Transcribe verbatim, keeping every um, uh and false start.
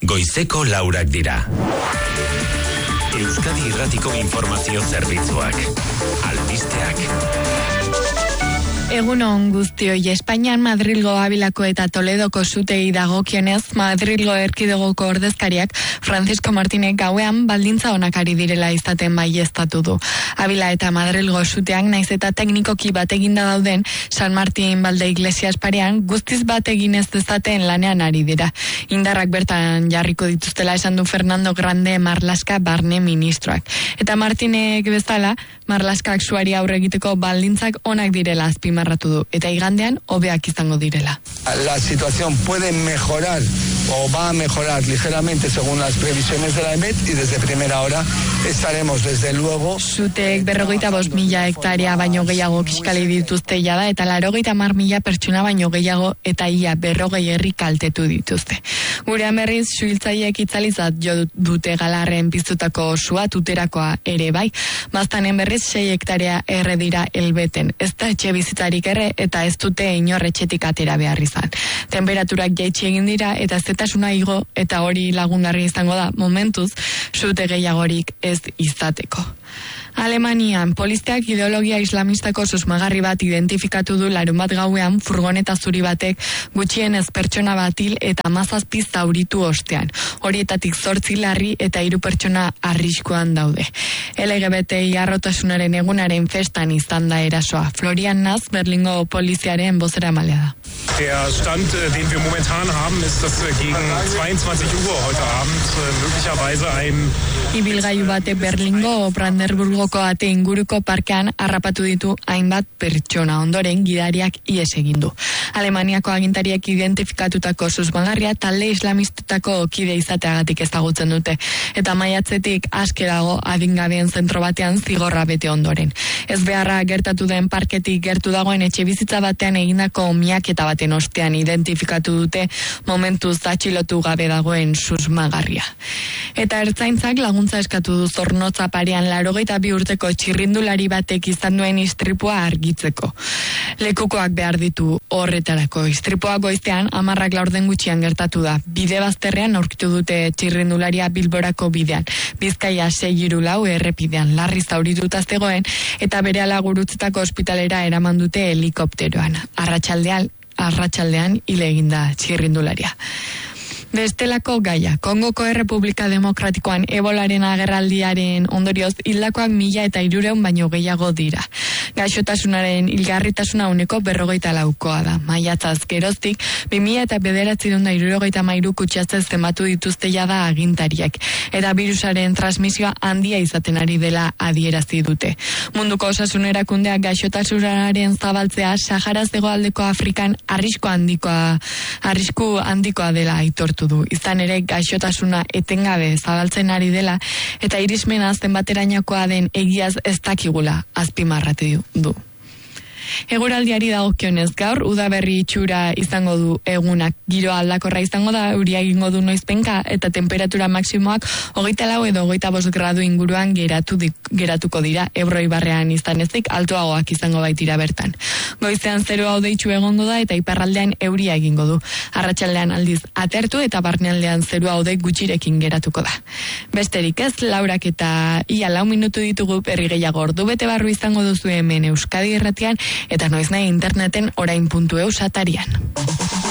goizeko laurak dira. Euskadi Irratiko Informazio Zerbitzuak. Albisteak. Egunon guztioi, Espainian Madrilgo, Abilako eta Toledoko sutei dagokionez, Madrilgo erkidegoko ordezkariak Francisco Martinez gauean baldintza onak ari direla izaten baieztatu du. Abila eta Madrilgo suteak naiz eta teknikoki bat eginda dauden San Martin Balde Iglesias parean guztiz bat egin ez dezaten lanean ari dira. Indarrak bertan jarriko dituztela esan du Fernando Grande Marlaska barne ministroak. Eta Martinez bezala, Marlaskak suari aurre egiteko baldintzak onak direla azpimarratu du, eta igandean hobeak izango direla. La situación puede mejorar o va a mejorar ligeramente según las previsiones de la E M E T y desde primera hora estaremos desde luego. Suteek berrogeita bost mila hektarea baino gehiago kiskali dituzte jada eta laurogeita hamar mila pertsona baino gehiago eta ia berrogei herri kaltetu dituzte. Gurean berriz, suhiltzaileek itzalizat jo dute Galarren piztutako sua tuterakoa ere bai. Maztanen berriz sei hektarea erre dira Elbeten. Ez da etxe bizitzarik erre eta ez dute inor etxetik atera behar izan. Temperaturak jaitsi egin dira eta zetasuna igo eta hori lagungarri izango da momentuz sute gehiagorik ez izateko. Alemanian, poliziak ideologia islamistako susmagarri bat identifikatu du larun bat gauean furgoneta zuri batek gutxienez pertsona bat hil eta hamazazpi zauritu ostean. Horietatik zortzi larri eta hiru pertsona arriskuan daude. L G B T I arrotasunaren egunaren festan izan da erasoa. Florian Naz, Berlingo poliziaren bozeramalea da. Der Stand, den wir momentan haben, ist, dass gegen zweiundzwanzig Uhr heute Abend möglicherweise ein Ibilgailu batek Berlingo Brandenburgoko ate inguruko parkean harrapatu ditu hainbat pertsona, ondoren gidariak ihes egin du. Alemaniako agintariek identifikatutako susmagarria talde islamistutako kide izateagatik ezagutzen dute eta maiatzetik aske dago adingabeen zentro batean zigorra bete ondoren. Ez beharra gertatu den parketik gertu dagoen etxebizitza batean egindako miaketa baten ostean identifikatu dute momentuz atxilotu gabe dagoen susmagarria. Eta ertzaintzak laguntza eskatu du Zornotza parean laurogeita bi urteko txirrindulari batek izan duen istripua argitzeko. Lekukoak behar ditu horretarako. Istripua goiztean hamarrak laurden gutxian gertatu da. Bide bazterrean aurkitu dute txirrindularia Bilborako bidean. Bizkaia sei hiru lau errepidean larri zaurituta zegoen eta berehala gurutzetako ospitalera eraman dute helikopteroan. Arratsaldean, arratsaldean hil egin da txirrindularia. Bestelako gaia, Kongoko Errepublika Demokratikoan ebolaren agerraldiaren ondorioz hildakoak mila eta hirureun baino gehiago dira. Gaixotasunaren hilgarritasuna uneko berrogeita laukoa da. Maiatzaz geroztik, bi mila eta bederatziehun eta hirurogeita hamairu kutsatze zenbatu dituzte jada agintariak, eta birusaren transmisioa handia izaten ari dela adierazi dute. Munduko Osasun Erakundeak gaixotasunaren zabaltzea Saharaz hegoaldeko Afrikan arrisku handikoa, arrisku handikoa dela aitortu du. Izan ere gaixotasuna etengabe zabaltzen ari dela eta irismena zenbaterainokoa den egiaz ez dakigula azpimarratu du. Eguraldiari dagokionez gaur udaberri itxura izango du egunak. Giro aldakorra izango da, euria egingo du noizpenka eta temperatura maksimoak hogeita lau edo hogeita bost gradu inguruan geratu di, geratuko dira. Ebro ibarrean izan ezik altuagoak izango baitira bertan. Goizean zerua hodeitsu egongo da eta iparraldean euria egingo du. Arratsaldean aldiz atertu eta barnealdean zerua hodei gutxirekin geratuko da. Besterik ez, laurak eta ia lau minutu ditugu berri gehiago ordu bete barru izango duzu hemen Euskadi Irratian eta noiz nahi interneten orain puntu eus atarian.